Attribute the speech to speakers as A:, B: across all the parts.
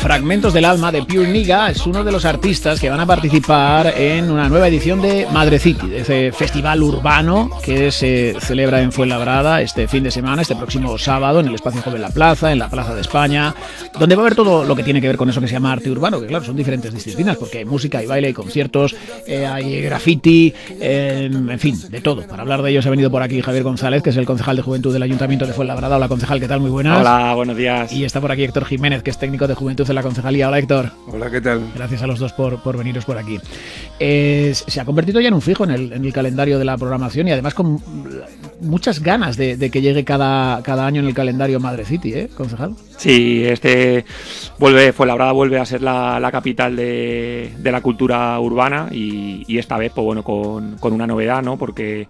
A: Fragmentos del Alma de Pure Niga es uno de los artistas que van a participar en una nueva edición de Madrecity, de ese festival urbano que se celebra en Fuenlabrada este fin de semana, este próximo sábado, en el Espacio Joven La Plaza, en la Plaza de España, donde va a haber todo lo que tiene que ver con eso que se llama arte urbano, que claro, son diferentes disciplinas, porque hay música, hay baile, hay conciertos, hay graffiti, en fin, de todo. Para hablar de ello se ha venido por aquí Javier González, que es el concejal de Juventud del Ayuntamiento de Fuenlabrada. Hola, concejal, ¿qué tal? Muy buenas.
B: Hola, buenos días.
A: Y está por aquí Héctor Jiménez, que es técnico de Juventud de la Concejalía. Hola, Héctor.
C: Hola, ¿qué tal?
A: Gracias a los dos por veniros por aquí. Se ha convertido ya en un fijo en el calendario de la programación y además con muchas ganas de que llegue cada año en el calendario Madrecity, ¿eh, concejal?
B: Sí, Fuenlabrada vuelve a ser la capital de la cultura urbana y esta vez, pues bueno, con una novedad, ¿no? Porque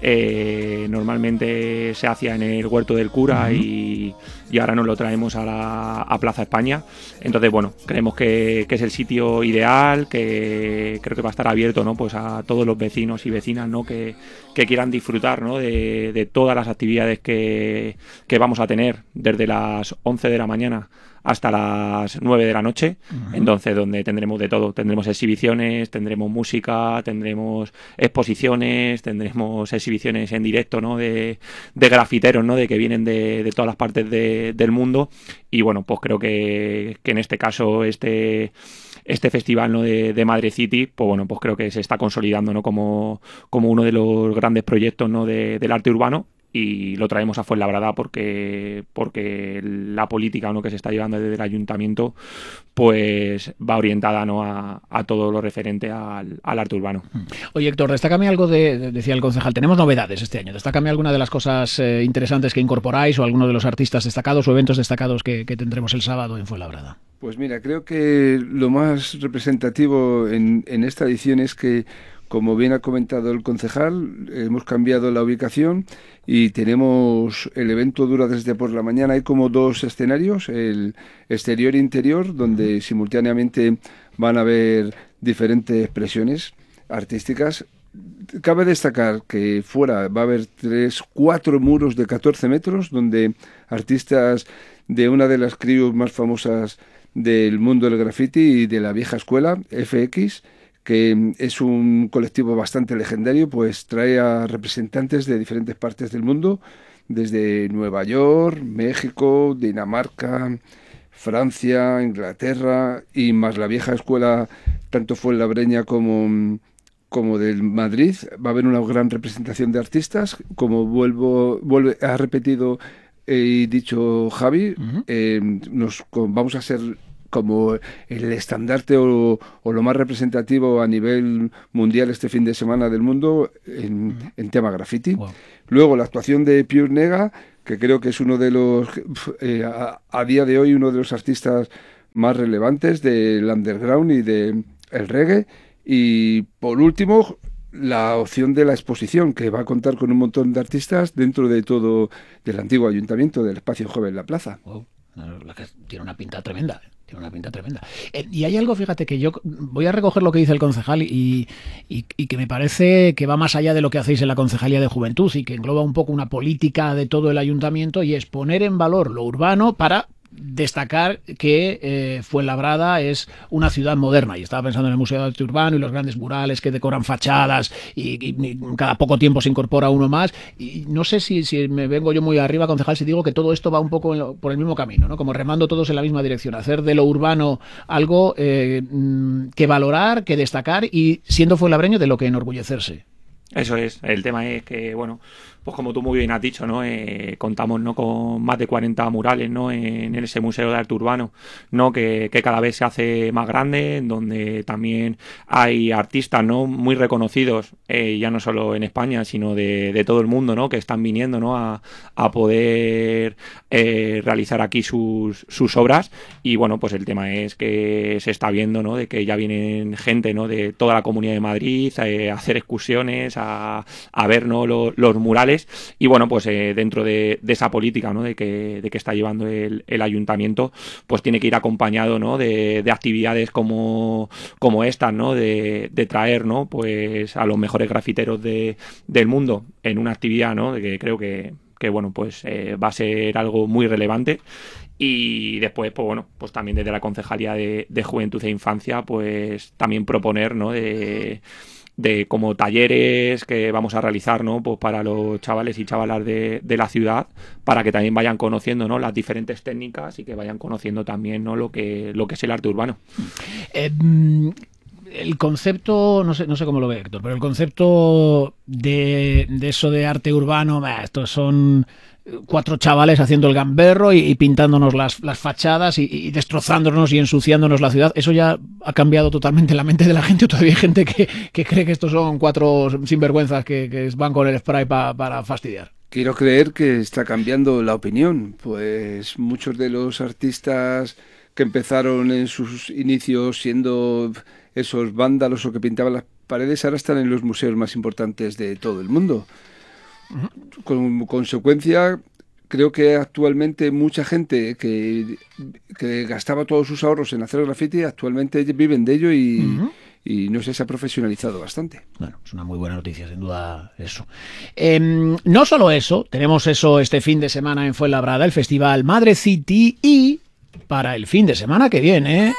B: normalmente se hacía en el Huerto del Cura y ahora nos lo traemos a Plaza España. Entonces, bueno, creemos que es el sitio ideal, que creo que va a estar abierto, ¿no? Pues a todos los vecinos y vecinas, ¿no? Que quieran disfrutar, ¿no? de todas las actividades que vamos a tener desde las 11 de la mañana hasta las 9 de la noche. Entonces, donde tendremos de todo, tendremos exhibiciones, tendremos música, tendremos exposiciones, tendremos exhibiciones en directo, ¿no? de grafiteros, ¿no? De que vienen de todas las partes del mundo. Y bueno, pues creo que en este caso este festival, ¿no? de Madrecity, pues bueno, pues creo que se está consolidando, ¿no? como uno de los grandes proyectos, ¿no? del arte urbano. Y lo traemos a Fuenlabrada porque la política, ¿no? que se está llevando desde el ayuntamiento pues va orientada, ¿no? a todo lo referente al arte urbano.
A: Oye, Héctor, destácame algo decía el concejal, tenemos novedades este año, destácame alguna de las cosas interesantes que incorporáis o alguno de los artistas destacados o eventos destacados que tendremos el sábado en Fuenlabrada.
C: Pues mira, creo que lo más representativo en esta edición es que, como bien ha comentado el concejal, hemos cambiado la ubicación y tenemos el evento dura desde por la mañana. Hay como dos escenarios, el exterior e interior, donde simultáneamente van a haber diferentes expresiones artísticas. Cabe destacar que fuera va a haber 4 muros de 14 metros, donde artistas de una de las crews más famosas del mundo del graffiti y de la vieja escuela, FX, que es un colectivo bastante legendario, pues trae a representantes de diferentes partes del mundo, desde Nueva York, México, Dinamarca, Francia, Inglaterra y más la vieja escuela, tanto fuenlabreña como del Madrid. Va a haber una gran representación de artistas, como ha repetido y dicho Javi. Vamos a ser como el estandarte o lo más representativo a nivel mundial este fin de semana del mundo en tema graffiti. Wow. Luego la actuación de Pure Niga, que creo que es uno de los, a día de hoy, uno de los artistas más relevantes del underground y del reggae. Y por último, la opción de la exposición, que va a contar con un montón de artistas dentro de todo del antiguo ayuntamiento del Espacio Joven La Plaza.
A: Wow. Tiene una pinta tremenda. Y hay algo, fíjate, que yo voy a recoger lo que dice el concejal y que me parece que va más allá de lo que hacéis en la Concejalía de Juventud y que engloba un poco una política de todo el ayuntamiento, y es poner en valor lo urbano para destacar que Fuenlabrada es una ciudad moderna. Y estaba pensando en el Museo de Arte Urbano y los grandes murales que decoran fachadas y cada poco tiempo se incorpora uno más. Y no sé si me vengo yo muy arriba, concejal, si digo que todo esto va un poco por el mismo camino, ¿no? Como remando todos en la misma dirección, hacer de lo urbano algo que valorar, que destacar y, siendo fuenlabreño, de lo que enorgullecerse.
B: Eso es, el tema es que, bueno, pues como tú muy bien has dicho, ¿no? Contamos, ¿no? con más de 40 murales, ¿no? en ese Museo de Arte Urbano, ¿no? Que cada vez se hace más grande, en donde también hay artistas, ¿no? Muy reconocidos, ya no solo en España, sino de todo el mundo, ¿no? Que están viniendo, ¿no? a poder realizar aquí sus obras. Y bueno, pues el tema es que se está viendo, ¿no? De que ya vienen gente, ¿no? De toda la Comunidad de Madrid a hacer excursiones, a ver, ¿no? los murales. Y bueno, pues dentro de esa política, ¿no? de que está llevando el ayuntamiento, pues tiene que ir acompañado, ¿no? de actividades como estas, ¿no? de traer, ¿no? pues a los mejores grafiteros del mundo en una actividad, ¿no? de que creo que bueno, pues va a ser algo muy relevante. Y después, pues bueno, pues también desde la Concejalía de Juventud e Infancia, pues también proponer, ¿no? de como talleres que vamos a realizar, ¿no? Pues para los chavales y chavalas de la ciudad, para que también vayan conociendo, ¿no? Las diferentes técnicas y que vayan conociendo también, ¿no? Lo que es el arte urbano.
A: El concepto, no sé cómo lo ve Héctor, pero el concepto de eso de arte urbano, estos son 4 chavales haciendo el gamberro y pintándonos las fachadas y destrozándonos y ensuciándonos la ciudad. ¿Eso ya ha cambiado totalmente la mente de la gente o todavía hay gente que cree que estos son 4 sinvergüenzas que van con el spray para fastidiar?
C: Quiero creer que está cambiando la opinión, pues muchos de los artistas que empezaron en sus inicios siendo esos vándalos o que pintaban las paredes ahora están en los museos más importantes de todo el mundo. Con consecuencia, creo que actualmente mucha gente que gastaba todos sus ahorros en hacer graffiti actualmente viven de ello y no sé, se ha profesionalizado bastante.
A: Bueno, es una muy buena noticia, sin duda eso. No solo eso, tenemos eso este fin de semana en Fuenlabrada, el Festival Madre City, y para el fin de semana que viene...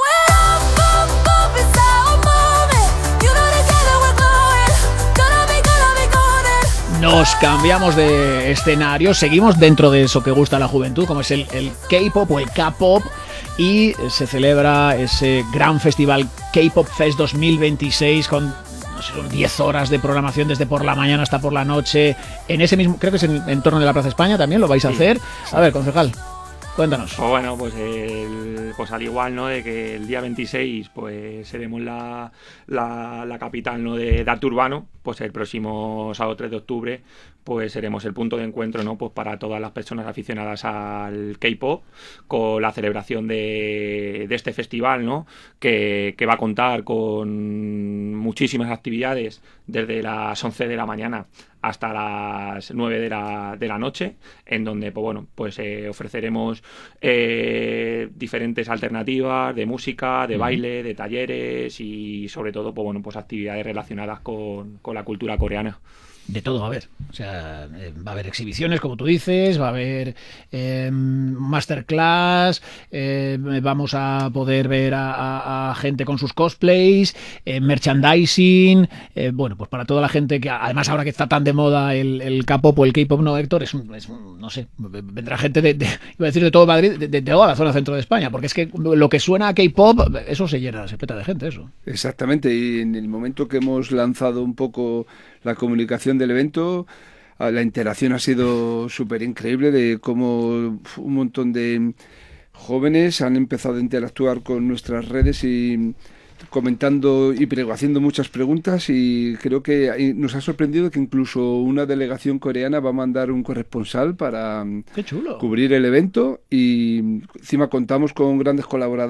A: Nos cambiamos de escenario, seguimos dentro de eso que gusta a la juventud, como es el K-pop o el K-pop, y se celebra ese gran festival K-pop Fest 2026 con, no sé, son 10 horas de programación desde por la mañana hasta por la noche. En ese mismo, creo que es en torno de la Plaza España también, lo vais a hacer. A ver, concejal, cuéntanos.
B: Pues bueno, pues al igual, ¿no? De que el día 26 pues seremos la capital, ¿no? de arte urbano, pues el próximo sábado 3 de octubre pues seremos el punto de encuentro, ¿no? Pues para todas las personas aficionadas al K-pop, con la celebración de este festival, ¿no? Que va a contar con muchísimas actividades desde las 11 de la mañana hasta las 9 de la noche, en donde pues bueno, pues ofreceremos diferentes alternativas de música, de baile, de talleres y sobre todo pues bueno, pues actividades relacionadas con la cultura coreana.
A: De todo va a haber, o sea, va a haber exhibiciones, como tú dices, va a haber masterclass, vamos a poder ver a gente con sus cosplays, merchandising, bueno, pues para toda la gente que, además ahora que está tan de moda el K-pop o el K-pop, no, Héctor, no sé, vendrá gente iba a decir de todo Madrid, de toda la zona centro de España, porque es que lo que suena a K-pop, eso se llena, se peta de gente, eso.
C: Exactamente, y en el momento que hemos lanzado un poco la comunicación del evento, la interacción ha sido súper increíble de cómo un montón de jóvenes han empezado a interactuar con nuestras redes y comentando y haciendo muchas preguntas, y creo que nos ha sorprendido que incluso una delegación coreana va a mandar un corresponsal para
A: ¡qué chulo!
C: Cubrir el evento, y encima contamos con grandes colaboradores